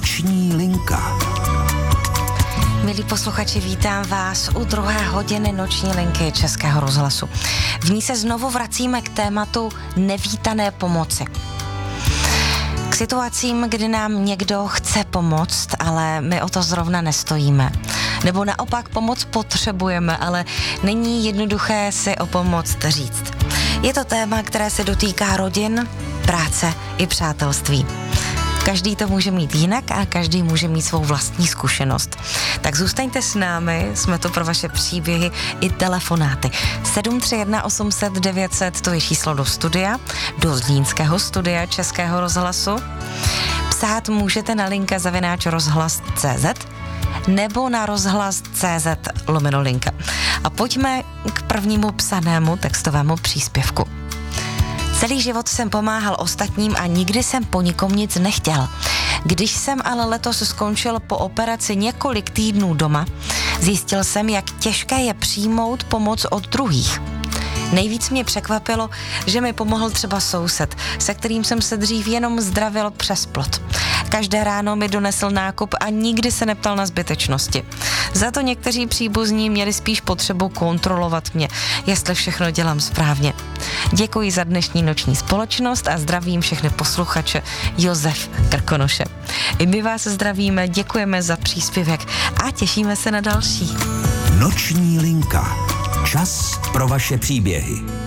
Noční linka. Milí posluchači, vítám vás u druhé hodiny Noční linky Českého rozhlasu. V ní se znovu vracíme k tématu nevítané pomoci. K situacím, kdy nám někdo chce pomoct, ale my o to zrovna nestojíme. Nebo naopak pomoc potřebujeme, ale není jednoduché si o pomoc říct. Je to téma, které se dotýká rodin, práce i přátelství. Každý to může mít jinak a každý může mít svou vlastní zkušenost. Tak zůstaňte s námi, jsme tu pro vaše příběhy i telefonáty. 731 800 900, to je číslo do studia, do Zlínského studia Českého rozhlasu. Psát můžete na linka@rozhlas.cz nebo na rozhlas.cz/linka. A pojďme k prvnímu psanému textovému příspěvku. Celý život jsem pomáhal ostatním a nikdy jsem po nikom nic nechtěl. Když jsem ale letos skončil po operaci několik týdnů doma, zjistil jsem, jak těžké je přijmout pomoc od druhých. Nejvíc mě překvapilo, že mi pomohl třeba soused, se kterým jsem se dřív jenom zdravil přes plot. Každé ráno mi donesl nákup a nikdy se neptal na zbytečnosti. Za to někteří příbuzní měli spíš potřebu kontrolovat mě, jestli všechno dělám správně. Děkuji za dnešní noční společnost a zdravím všechny posluchače. Josef Krkonoše. I my vás zdravíme, děkujeme za příspěvek a těšíme se na další. Noční linka. Čas pro vaše příběhy.